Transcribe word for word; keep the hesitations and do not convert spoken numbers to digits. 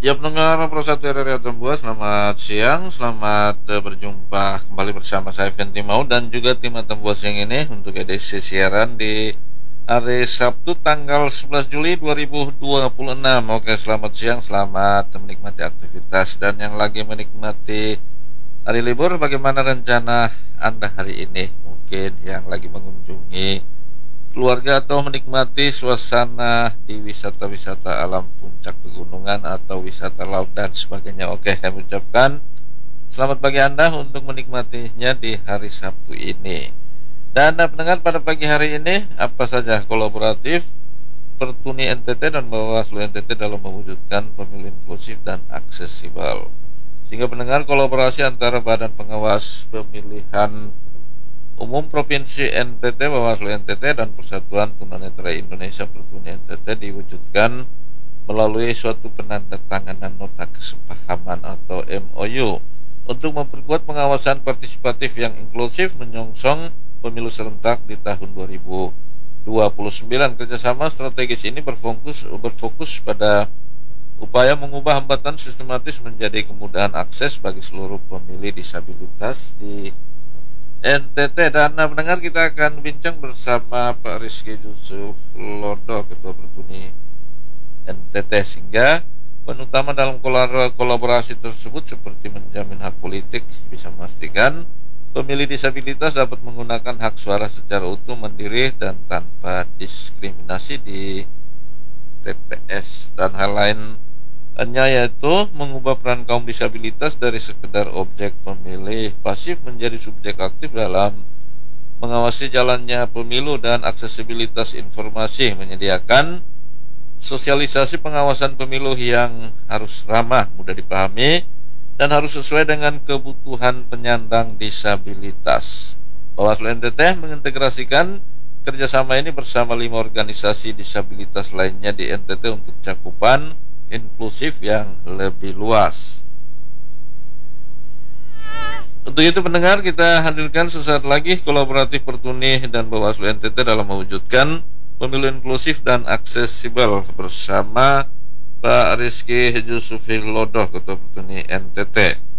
Ya pendengar Pro satu R R I Atambua, selamat siang, selamat eh, berjumpa kembali bersama saya Fenty Mau dan juga tim Atambua siang ini untuk edisi siaran di hari Sabtu tanggal sebelas Juli dua ribu dua puluh enam. Oke, selamat siang, selamat menikmati aktivitas dan yang lagi menikmati hari libur, bagaimana rencana Anda hari ini? Mungkin yang lagi mengunjungi keluarga atau menikmati suasana di wisata-wisata alam puncak pegunungan atau wisata laut dan sebagainya. Oke, kami ucapkan selamat bagi Anda untuk menikmatinya di hari Sabtu ini. Dan Anda pendengar, pada pagi hari ini apa saja kolaboratif Pertuni N T T dan Bawaslu N T T dalam mewujudkan pemilu inklusif dan aksesibel. Sehingga pendengar, kolaborasi antara Badan Pengawas Pemilihan Umum Provinsi N T T, Bawaslu N T T, dan Persatuan Tunanetra Indonesia Pertuni N T T diwujudkan melalui suatu penandatanganan nota kesepahaman atau M O U untuk memperkuat pengawasan partisipatif yang inklusif menyongsong pemilu serentak di tahun dua ribu dua puluh sembilan. Kerjasama strategis ini berfokus berfokus pada upaya mengubah hambatan sistematis menjadi kemudahan akses bagi seluruh pemilih disabilitas di N T T. Dan mendengar, kita akan bincang bersama Pak Rizky Yusuf Lodo, Ketua Pertuni N T T, sehingga poin utama dalam kolaborasi tersebut seperti menjamin hak politik, bisa memastikan pemilih disabilitas dapat menggunakan hak suara secara utuh, mandiri, dan tanpa diskriminasi di T P S, dan hal lain hanya yaitu mengubah peran kaum disabilitas dari sekedar objek pemilih pasif menjadi subjek aktif dalam mengawasi jalannya pemilu dan aksesibilitas informasi, menyediakan sosialisasi pengawasan pemilu yang harus ramah, mudah dipahami, dan harus sesuai dengan kebutuhan penyandang disabilitas. Bawaslu N T T mengintegrasikan kerjasama ini bersama lima organisasi disabilitas lainnya di N T T untuk cakupan inklusif yang lebih luas. Untuk itu pendengar, kita hadirkan sesaat lagi kolaboratif Pertuni dan Bawaslu N T T dalam mewujudkan pemilu inklusif dan aksesibel bersama Pak Rizky Yusuf Lodo, Ketua Pertuni N T T.